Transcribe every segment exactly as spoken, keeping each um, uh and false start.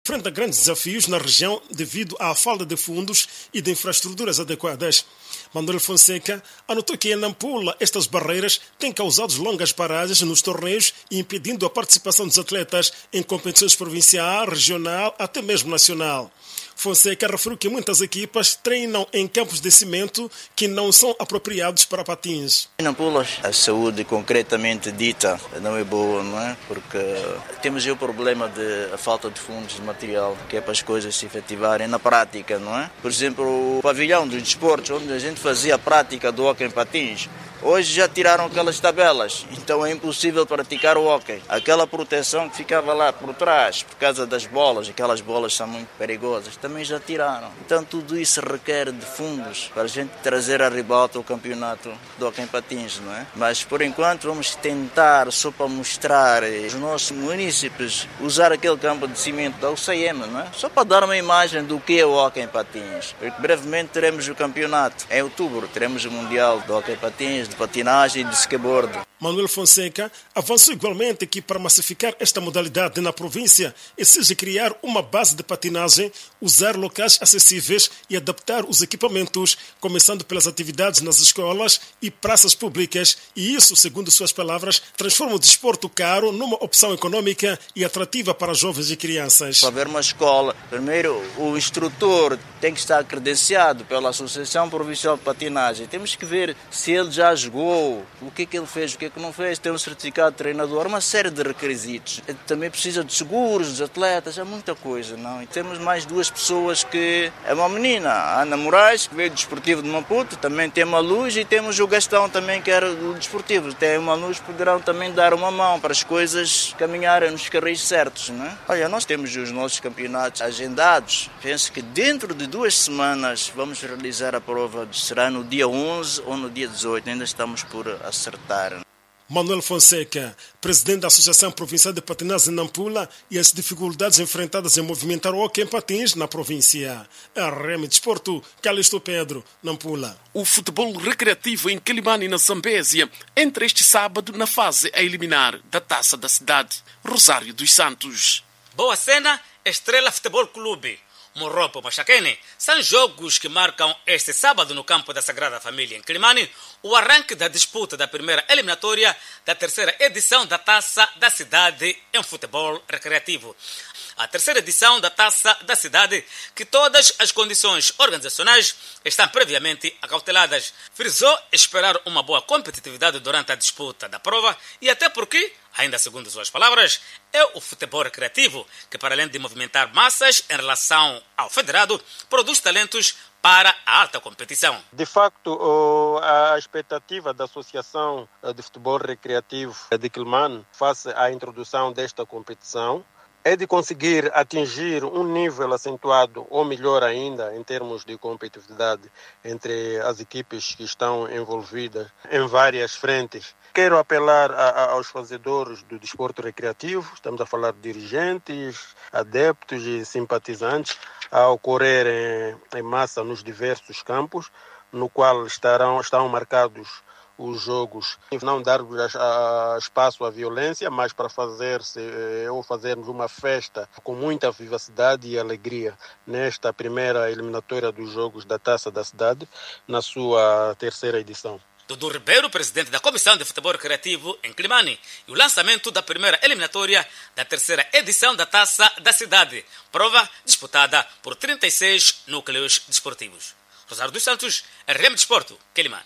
enfrenta grandes desafios na região devido à falta de fundos e de infraestruturas adequadas. Manuel Fonseca anotou que em Nampula estas barreiras têm causado longas paragens nos torneios e impedindo a participação dos atletas em competições provincial, regional, até mesmo nacional. Fonseca referiu que muitas equipas treinam em campos de cimento que não são apropriados para patins. Em Nampula, a saúde concretamente dita não é boa, não é? Porque temos o problema de a falta de fundos de material, que é para as coisas se efetivarem na prática, não é? Por exemplo, o pavilhão dos desportos, onde a gente fazia a prática do hóquei em patins, hoje já tiraram aquelas tabelas, então é impossível praticar o hóquei. Aquela proteção que ficava lá por trás, por causa das bolas, aquelas bolas são muito perigosas, também já tiraram. Então tudo isso requer de fundos para a gente trazer a ribalta o campeonato do hóquei em patins, não é? Mas por enquanto vamos tentar, só para mostrar os nossos munícipes, usar aquele campo de cimento da U C M, não é? Só para dar uma imagem do que é o hóquei em patins. Porque brevemente teremos o campeonato. Em outubro teremos o Mundial do hóquei em patins, de patinagem e de skateboard. Manuel Fonseca avançou igualmente que para massificar esta modalidade na província exige criar uma base de patinagem, usar locais acessíveis e adaptar os equipamentos, começando pelas atividades nas escolas e praças públicas, e isso, segundo suas palavras, transforma o desporto caro numa opção econômica e atrativa para jovens e crianças. Para haver uma escola, primeiro o instrutor tem que estar credenciado pela Associação Provincial de Patinagem. Temos que ver se ele já jogou, o que é que ele fez, o que é que não fez, tem um certificado de treinador, uma série de requisitos. Também precisa de seguros dos atletas, há muita coisa, não? E temos mais duas pessoas que... É uma menina, a Ana Moraes, que veio do Desportivo de Maputo, também tem uma luz, e temos o Gastão também, que era do Desportivo. Tem uma luz, poderão também dar uma mão para as coisas caminharem nos carris certos, não é? Olha, nós temos os nossos campeonatos agendados. Penso que dentro de duas semanas vamos realizar a prova, será no dia onze ou no dia dezoito, ainda estamos por acertar. Manuel Fonseca, presidente da Associação Provincial de Patinagem de Nampula, e as dificuldades enfrentadas em movimentar o hóquei em patins na província. R M Desporto, Calixto Pedro, Nampula. O futebol recreativo em Quelimane, na Zambésia, entra este sábado na fase a eliminar da Taça da Cidade. Rosário dos Santos. Boa Cena, Estrela Futebol Clube. Morropo Machaquene, são jogos que marcam este sábado no campo da Sagrada Família em Quelimane o arranque da disputa da primeira eliminatória da terceira edição da Taça da Cidade em futebol recreativo. A terceira edição da Taça da Cidade, que todas as condições organizacionais estão previamente acauteladas. Frisou esperar uma boa competitividade durante a disputa da prova e até porque, ainda segundo suas palavras, é o futebol recreativo que, para além de movimentar massas em relação ao federado, produz talentos para a alta competição. De facto, a expectativa da Associação de Futebol Recreativo de Quelimane face à introdução desta competição é de conseguir atingir um nível acentuado, ou melhor ainda, em termos de competitividade entre as equipes que estão envolvidas em várias frentes. Quero apelar a, a, aos fazedores do desporto recreativo, estamos a falar de dirigentes, adeptos e simpatizantes, a ocorrer em, em massa nos diversos campos, no qual estarão, estão marcados os jogos, não dar espaço à violência, mas para fazer-se ou fazermos uma festa com muita vivacidade e alegria nesta primeira eliminatória dos Jogos da Taça da Cidade, na sua terceira edição. Dudu Ribeiro, presidente da Comissão de Futebol Recreativo em Quelimane, e o lançamento da primeira eliminatória da terceira edição da Taça da Cidade, prova disputada por trinta e seis núcleos desportivos. Rosário dos Santos, R M Desporto, Quelimane.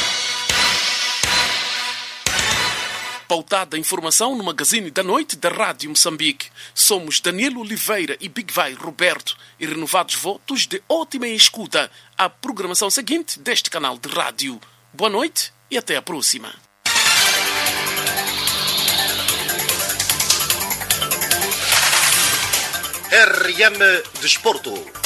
Pautada a informação no Magazine da Noite da Rádio Moçambique. Somos Daniel Oliveira e Big Vai Roberto, e renovados votos de ótima escuta à programação seguinte deste canal de rádio. Boa noite e até a próxima. R M Desporto.